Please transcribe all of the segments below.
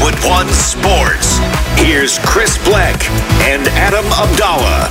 Westwood One Sports. Here's Chris Bleck and Adam Abdallah.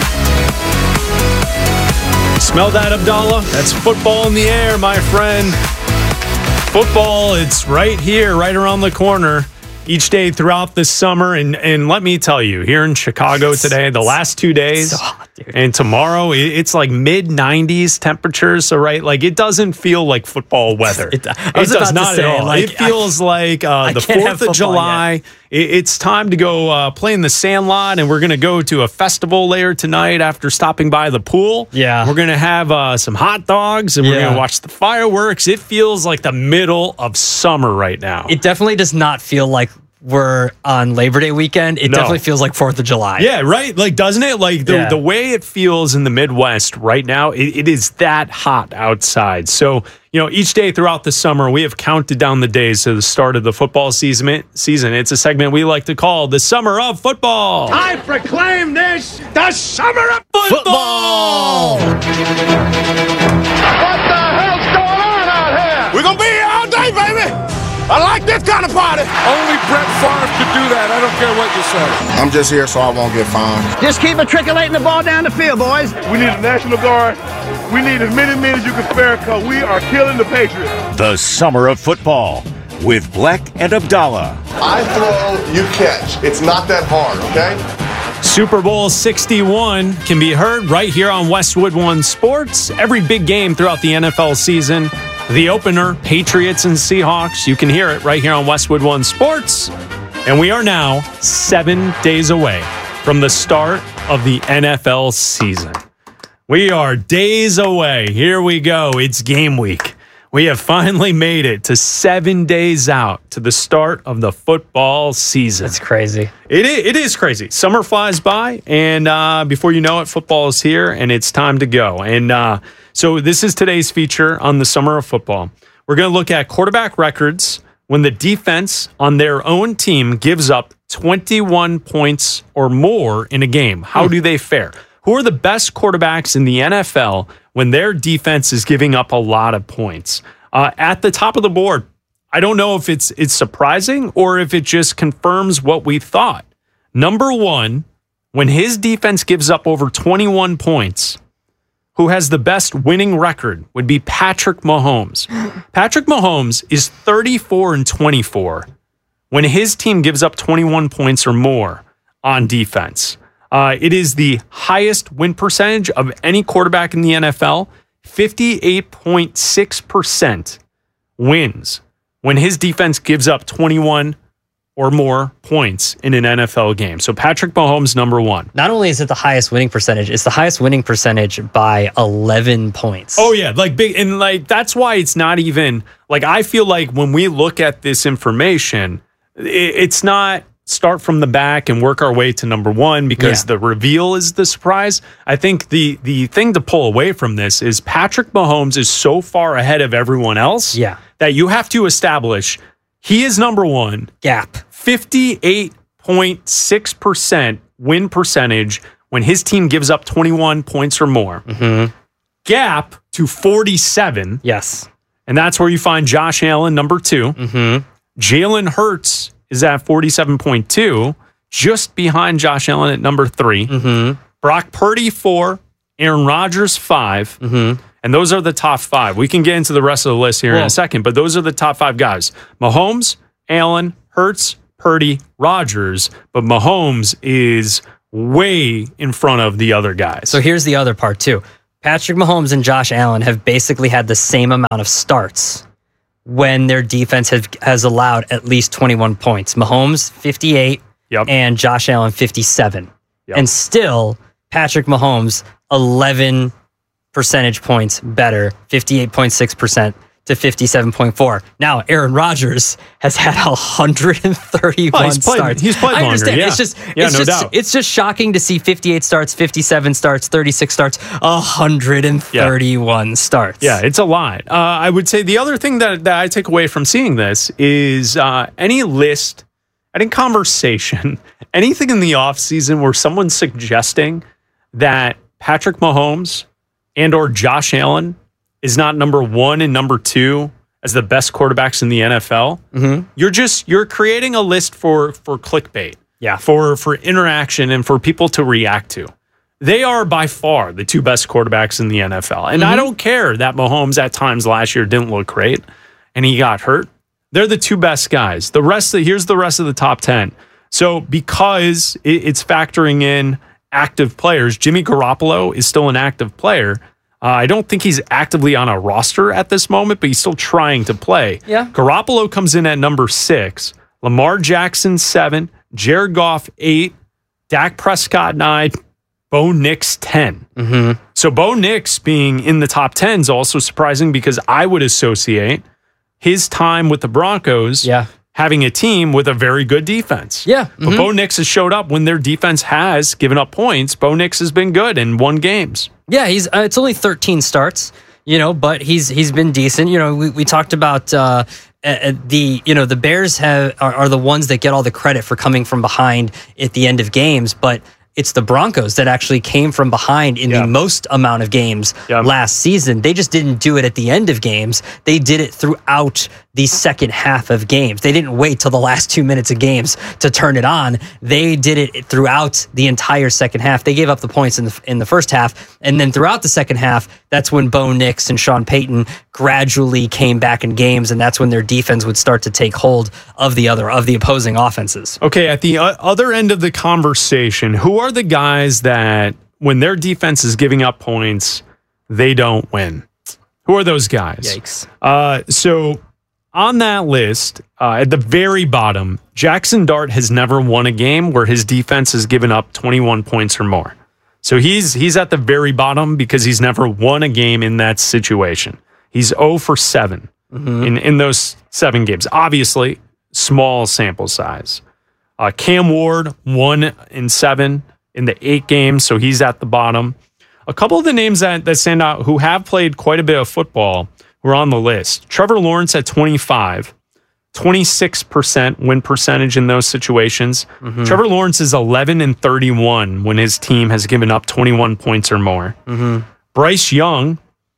Smell that, Abdallah? That's football in the air, my friend. Football, it's right here, right around the corner, each day throughout the summer. And let me tell you, here in Chicago today, the last 2 days, so hot, dude. And tomorrow, it's like mid-90s temperatures. So, right, like it doesn't feel like football weather. It does not at all. Like, it feels like the 4th of July. It's time to go play in the Sandlot, and we're going to go to a festival later tonight after stopping by the pool. Yeah. We're going to have some hot dogs, and we're going to watch the fireworks. It feels like the middle of summer right now. It definitely does not feel like we're on Labor Day weekend. It definitely feels like 4th of July. Yeah, right? Like, doesn't it? Like, the way it feels in the Midwest right now, it is that hot outside. So, each day throughout the summer, we have counted down the days to the start of the football season. It's a segment we like to call the Summer of Football. I proclaim this the Summer of Football! What the hell's going on out here? We're going to be here all day, baby. I like this kind of party. Only Brett Favre could do that. I don't care what you say. I'm just here so I won't get fined. Just keep matriculating the ball down the field, boys. We need a National Guard. We need as many men as you can spare because we are killing the Patriots. The Summer of Football with Bleck and Abdallah. I throw, you catch. It's not that hard, okay? Super Bowl 61 can be heard right here on Westwood One Sports. Every big game throughout the NFL season. The opener, Patriots and Seahawks. You can hear it right here on Westwood One Sports. And we are now 7 days away from the start of the NFL season. We are days away. Here we go. It's game week. We have finally made it to 7 days out to the start of the football season. It's crazy. It is crazy. Summer flies by, and before you know it, football is here, and it's time to go. And so this is today's feature on the Summer of Football. We're going to look at quarterback records when the defense on their own team gives up 21 points or more in a game. How do they fare? Who are the best quarterbacks in the NFL when their defense is giving up a lot of points? At the top of the board, I don't know if it's surprising or if it just confirms what we thought. Number one, when his defense gives up over 21 points, who has the best winning record would be Patrick Mahomes. Patrick Mahomes is 34-24 when his team gives up 21 points or more on defense. It is the highest win percentage of any quarterback in the NFL. 58.6% wins when his defense gives up 21 or more points in an NFL game. So Patrick Mahomes, number one. Not only is it the highest winning percentage, it's the highest winning percentage by 11 points. Oh yeah, like big, and like that's why it's not even like I feel like when we look at this information, it's not start from the back and work our way to number one because the reveal is the surprise. I think the thing to pull away from this is Patrick Mahomes is so far ahead of everyone else that you have to establish he is number one. Gap. 58.6% win percentage when his team gives up 21 points or more. Mm-hmm. Gap to 47. Yes. And that's where you find Josh Allen, number two. Mm-hmm. Jalen Hurts is at 47.2, just behind Josh Allen at number three. Mm-hmm. Brock Purdy, 4. Aaron Rodgers, 5. Mm-hmm. And those are the top 5. We can get into the rest of the list here in a second, but those are the top 5 guys. Mahomes, Allen, Hurts, Purdy, Rodgers. But Mahomes is way in front of the other guys. So here's the other part, too. Patrick Mahomes and Josh Allen have basically had the same amount of starts when their defense has allowed at least 21 points. Mahomes, 58, and Josh Allen, 57. And still, Patrick Mahomes, 11 percentage points better, 58.6% to 57.4. Now, Aaron Rodgers has had 131 starts. He's played longer. I understand. It's just shocking to see 58 starts, 57 starts, 36 starts, 131 starts. Yeah, it's a lot. I would say the other thing that I take away from seeing this is any list, any conversation, anything in the offseason where someone's suggesting that Patrick Mahomes and or Josh Allen is not number 1 and number 2 as the best quarterbacks in the NFL, you're creating a list for clickbait. Yeah. For interaction and for people to react to. They are by far the 2 best quarterbacks in the NFL. And I don't care that Mahomes at times last year didn't look great and he got hurt. They're the 2 best guys. Here's the rest of the top 10. So because it's factoring in active players, Jimmy Garoppolo is still an active player. I don't think he's actively on a roster at this moment, but he's still trying to play. Yeah. Garoppolo comes in at number 6, Lamar Jackson 7, Jared Goff 8, Dak Prescott 9, Bo Nix 10. So Bo Nix being in the top 10 is also surprising because I would associate his time with the Broncos having a team with a very good defense. Yeah. But Bo Nix has showed up when their defense has given up points. Bo Nix has been good and won games. Yeah, it's only 13 starts, but he's been decent. We talked about the Bears are the ones that get all the credit for coming from behind at the end of games, but it's the Broncos that actually came from behind in the most amount of games last season. They just didn't do it at the end of games. They did it throughout the second half of games. They didn't wait till the last 2 minutes of games to turn it on. They did it throughout the entire second half. They gave up the points in the first half, and then throughout the second half, that's when Bo Nix and Sean Payton gradually came back in games, and that's when their defense would start to take hold of the opposing offenses. Okay, at the other end of the conversation, who are the guys that when their defense is giving up points, they don't win? Who are those guys? Yikes. So on that list, at the very bottom, Jackson Dart has never won a game where his defense has given up 21 points or more. So he's at the very bottom because he's never won a game in that situation. He's 0 for 7 in those 7 games. Obviously, small sample size. Cam Ward, 1 in 7 in the 8 games, so he's at the bottom. A couple of the names that stand out who have played quite a bit of football were on the list. Trevor Lawrence at 25, 26% win percentage in those situations. Trevor Lawrence is 11 and 31 when his team has given up 21 points or more. Bryce Young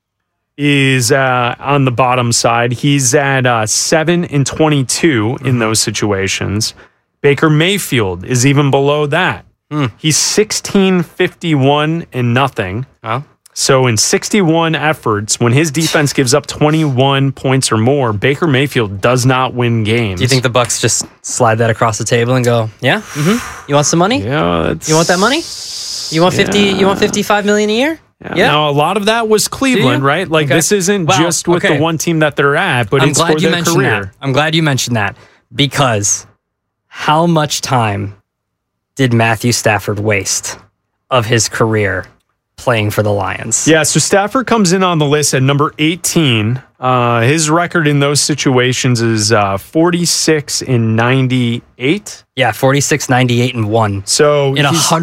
is on the bottom side. He's at 7 and 22 in those situations. Baker Mayfield is even below that. He's 16, 51 and nothing. So in 61 efforts, when his defense gives up 21 points or more, Baker Mayfield does not win games. Do you think the Bucs just slide that across the table and go, yeah? You want some money? Yeah. You want that money? You want 50? You want $55 million a year? Yeah. Now, a lot of that was Cleveland, right? Like, this isn't just with the one team that they're at, but it's for their career. I'm glad you mentioned that, because how much time did Matthew Stafford waste of his career playing for the Lions? Yeah, so Stafford comes in on the list at number 18. His record in those situations is 46 and 98. Yeah, 46, 98, and 1. So in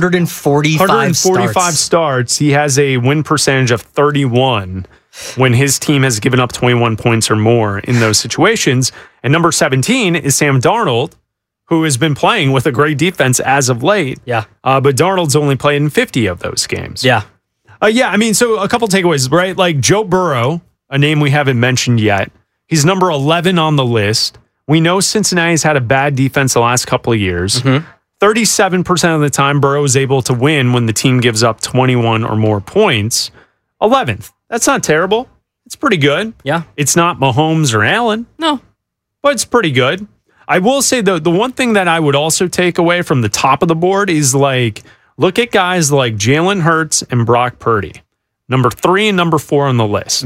145 starts, he has a win percentage of 31 when his team has given up 21 points or more in those situations. And number 17 is Sam Darnold, who has been playing with a great defense as of late. Yeah. But Darnold's only played in 50 of those games. Yeah. I mean, so a couple takeaways, right? Like Joe Burrow, a name we haven't mentioned yet. He's number 11 on the list. We know Cincinnati's had a bad defense the last couple of years. 37% of the time, Burrow is able to win when the team gives up 21 or more points. 11th. That's not terrible. It's pretty good. Yeah. It's not Mahomes or Allen. No. But it's pretty good. I will say, the one thing that I would also take away from the top of the board is, like, look at guys like Jalen Hurts and Brock Purdy, number 3 and number 4 on the list.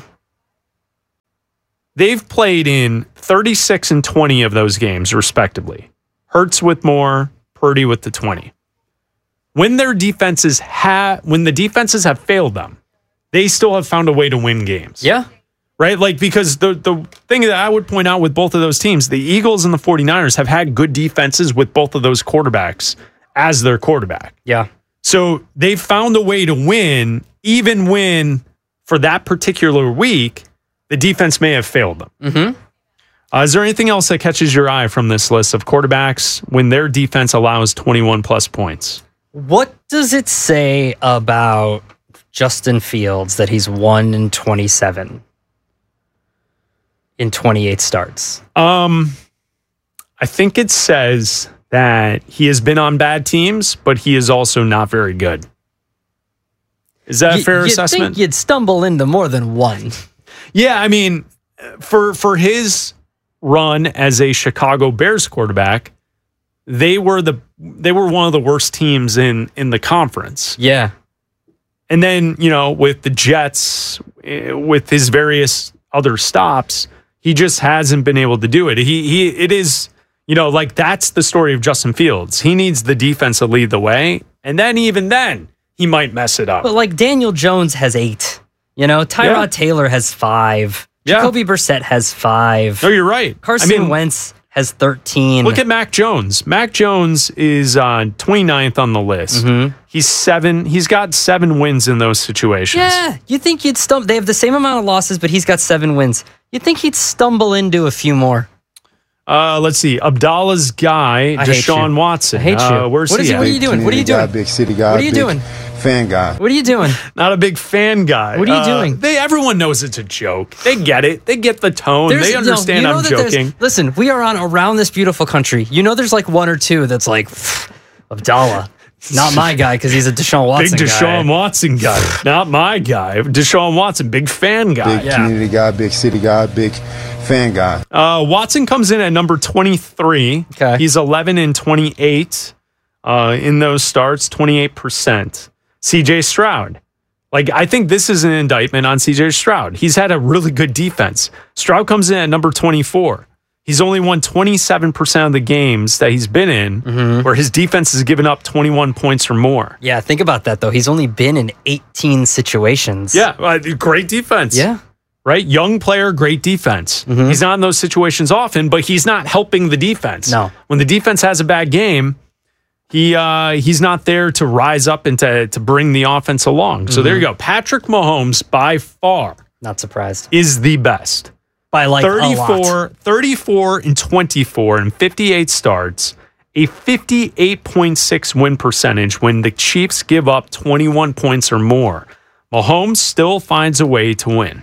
They've played in 36 and 20 of those games, respectively. Hurts with more, Purdy with the 20. When the defenses have failed them, they still have found a way to win games. Yeah. Right? Like, because the thing that I would point out with both of those teams, the Eagles and the 49ers have had good defenses with both of those quarterbacks as their quarterback. Yeah. So they've found a way to win, even when for that particular week, the defense may have failed them. Is there anything else that catches your eye from this list of quarterbacks when their defense allows 21 plus points? What does it say about Justin Fields that he's 1 in 27? in 28 starts? I think it says that he has been on bad teams, but he is also not very good. Is that a fair assessment? You'd think you'd stumble into more than one. Yeah, I mean, for his run as a Chicago Bears quarterback, they were one of the worst teams in the conference. Yeah. And then, with the Jets, with his various other stops, he just hasn't been able to do it. It is, that's the story of Justin Fields. He needs the defense to lead the way. And then even then, he might mess it up. But like Daniel Jones has 8. Tyrod Taylor has 5. Jacoby Brissett has 5. No, you're right. Carson Wentz has 13. Look at Mac Jones. Mac Jones is 29th on the list. Mm-hmm. He's got 7 wins in those situations. Yeah, you think he'd stumble. They have the same amount of losses, but he's got 7 wins. You'd think he'd stumble into a few more. Let's see. Abdallah's guy, Deshaun Watson. I hate you. Where's he at? What are you doing? What are you doing? Big city guy. What are you doing? Fan guy. What are you doing? Not a big fan guy. What are you doing? Everyone knows it's a joke. They get it. They get the tone. They understand I'm joking. Listen, we are on Around This Beautiful Country. There's like 1 or 2 that's like, Abdallah. Not my guy because he's a Deshaun Watson Big Deshaun Watson guy. Not my guy. Deshaun Watson, big fan guy. Big community guy, big city guy, big fan guy. Watson comes in at number 23. Okay. He's 11-28 in those starts, 28%. CJ Stroud. I think this is an indictment on CJ Stroud. He's had a really good defense. Stroud comes in at number 24. He's only won 27% of the games that he's been in where his defense has given up 21 points or more. Yeah, think about that, though. He's only been in 18 situations. Yeah, great defense. Yeah. Right? Young player, great defense. Mm-hmm. He's not in those situations often, but he's not helping the defense. No. When the defense has a bad game, he's not there to rise up and to bring the offense along. So there you go. Patrick Mahomes, by far, not surprised, is the best. By 34 and 24 and 58 starts, a 58.6 win percentage when the Chiefs give up 21 points or more. Mahomes still finds a way to win.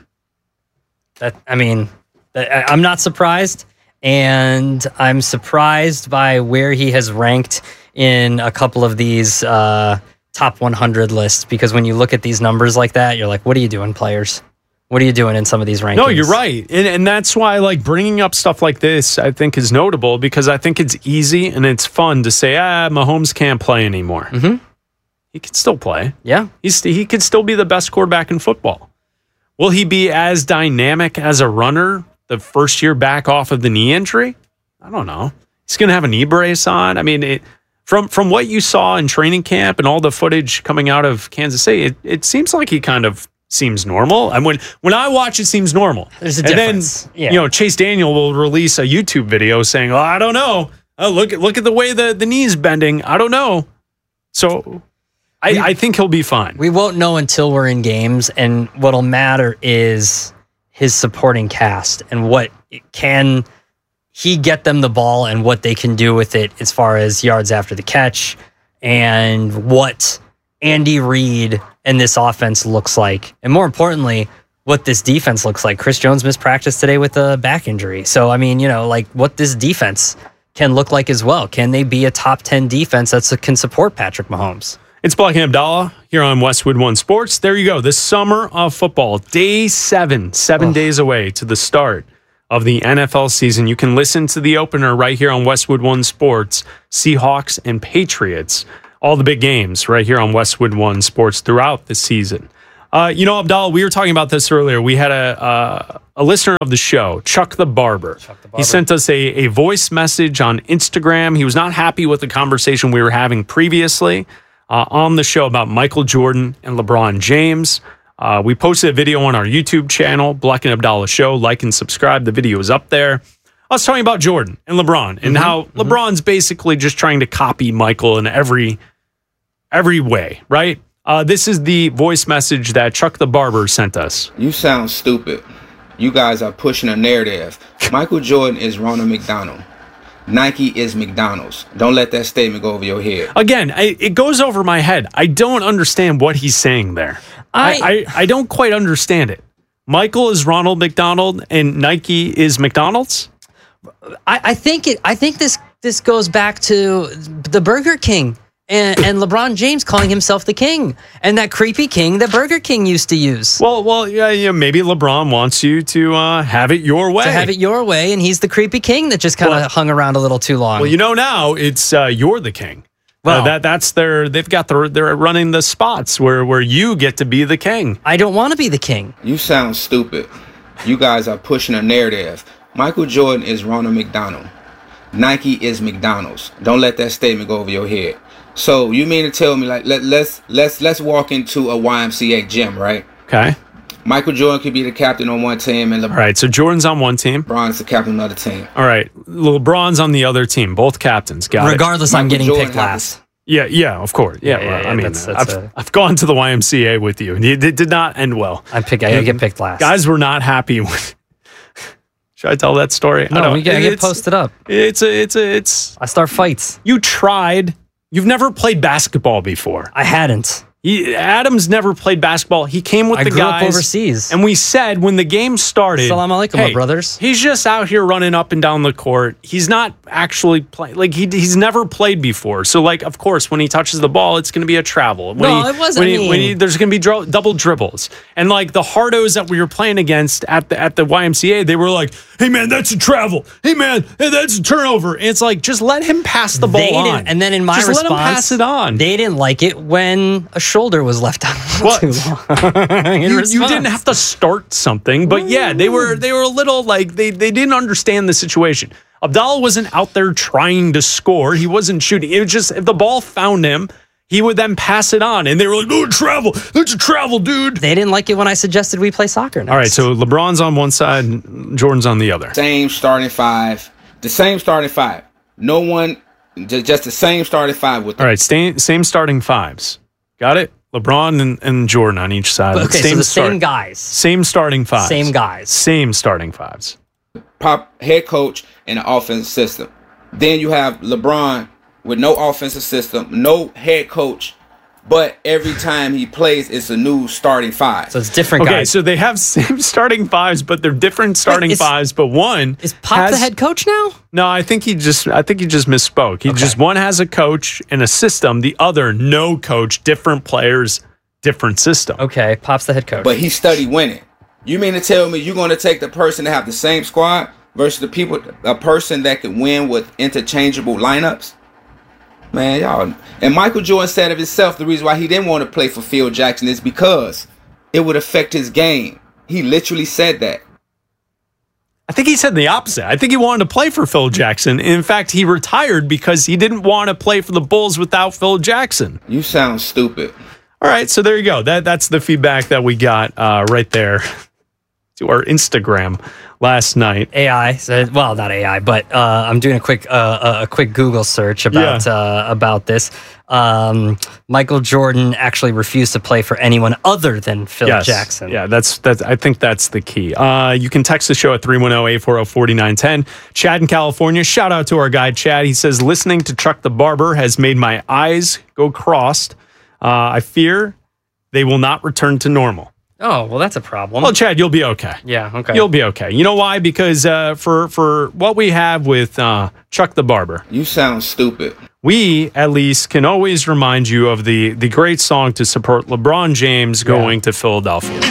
I'm not surprised, and I'm surprised by where he has ranked in a couple of these top 100 lists, because when you look at these numbers like that, you're like, what are you doing, players? What are you doing in some of these rankings? No, you're right. And that's why bringing up stuff like this, I think, is notable, because I think it's easy and it's fun to say, Mahomes can't play anymore. Mm-hmm. He can still play. Yeah. He could still be the best quarterback in football. Will he be as dynamic as a runner the first year back off of the knee injury? I don't know. He's going to have a knee brace on. From what you saw in training camp and all the footage coming out of Kansas City, it seems like he kind of seems normal. And when I watch, it seems normal. There's a difference. And then, Chase Daniel will release a YouTube video saying, I don't know. Look at the way the knee's bending. I don't know. So I think he'll be fine. We won't know until we're in games, and what'll matter is his supporting cast and what can he get them the ball and what they can do with it as far as yards after the catch, and what Andy Reid and this offense looks like. And more importantly, what this defense looks like. Chris Jones missed practice today with a back injury. So, what this defense can look like as well. Can they be a top 10 defense that can support Patrick Mahomes? It's Black and Abdallah here on Westwood One Sports. There you go. The summer of football, day 7 days away to the start of the NFL season. You can listen to the opener right here on Westwood One Sports, Seahawks and Patriots. All the big games right here on Westwood One Sports throughout the season. Abdallah, we were talking about this earlier. We had a listener of the show, Chuck the Barber. He sent us a voice message on Instagram. He was not happy with the conversation we were having previously on the show about Michael Jordan and LeBron James. We posted a video on our YouTube channel, Black and Abdallah Show. Like and subscribe. The video is up there. I was talking about Jordan and LeBron and how LeBron's basically just trying to copy Michael in every way, right? This is the voice message that Chuck the Barber sent us. You sound stupid. You guys are pushing a narrative. Michael Jordan is Ronald McDonald. Nike is McDonald's. Don't let that statement go over your head. Again, it goes over my head. I don't understand what he's saying there. I don't quite understand it. Michael is Ronald McDonald and Nike is McDonald's? I think this goes back to the Burger King and LeBron James calling himself the king and that creepy king that Burger King used to use. Well, yeah, maybe LeBron wants you to have it your way. To have it your way, and he's the creepy king that just kind of hung around a little too long. Well, now it's you're the king. Well, they're running the spots where you get to be the king. I don't want to be the king. You sound stupid. You guys are pushing a narrative. Michael Jordan is Ronald McDonald. Nike is McDonald's. Don't let that statement go over your head. So you mean to tell me like let's walk into a YMCA gym, right? Okay. Michael Jordan could be the captain on one team, and all right. So Jordan's on one team. LeBron's the captain on another team. All right. LeBron's on the other team. Both captains. Got Regardless, it. I'm getting picked last. Yeah, of course. Yeah, I mean, I've gone to the YMCA with you. It did not end well. I get picked last. Guys were not happy with. Should I tell that story? No, I get posted up. It's. I start fights. You tried. You've never played basketball before. I hadn't. Adam's never played basketball. He came with the guys. I grew up overseas. And we said when the game started, Salam alaikum, my brothers. He's just out here running up and down the court. He's not actually playing. Like, he's never played before. So, like, of course, when he touches the ball, it's going to be a travel. It wasn't there's going to be double dribbles. And, like, the hardos that we were playing against at the YMCA, they were like, hey, man, that's a travel. Hey, man, that's a turnover. And it's like, just let him pass the ball on. And then in my response, let him pass it on. They didn't like it when a shoulder was left out too long. You didn't have to start something, but yeah, they were a little like they didn't understand the situation. Abdallah wasn't out there trying to score. He wasn't shooting. It was just if the ball found him, he would then pass it on, and they were like, "Oh, travel! That's a travel, dude." They didn't like it when I suggested we play soccer next. All right, so LeBron's on one side, Jordan's on the other. Same starting five. The same starting five. No one, just the same starting five with them. All right, same starting fives. Got it? LeBron and Jordan on each side. Okay, so the same guys. Same starting fives. Same guys. Same starting fives. Pop head coach and an offensive system. Then you have LeBron with no offensive system, no head coach, but every time he plays, it's a new starting five. So it's different guys. Okay, so they have same starting fives, but they're different starting fives. But one is Pop the head coach now? No, I think he just misspoke. One has a coach and a system. The other, no coach, different players, different system. Okay, Pop's the head coach. But he studied winning. You mean to tell me you're going to take the person that have the same squad versus a person that can win with interchangeable lineups? Man, y'all. And Michael Jordan said of himself, the reason why he didn't want to play for Phil Jackson is because it would affect his game. He literally said that. I think he said the opposite. I think he wanted to play for Phil Jackson. In fact, he retired because he didn't want to play for the Bulls without Phil Jackson. You sound stupid. All right, so there you go. That's the feedback that we got right there to our Instagram last night. AI, well, not AI, but I'm doing a quick Google search about this. Michael Jordan actually refused to play for anyone other than Phil Jackson. Yeah, that's. I think that's the key. You can text the show at 310-840-4910. Chad in California, shout out to our guy Chad. He says, listening to Chuck the Barber has made my eyes go crossed. I fear they will not return to normal. Oh, well, that's a problem. Well, Chad, you'll be okay. Yeah, okay. You'll be okay. You know why? Because for what we have with Chuck the Barber. You sound stupid. We, at least, can always remind you of the great song to support LeBron James going to Philadelphia.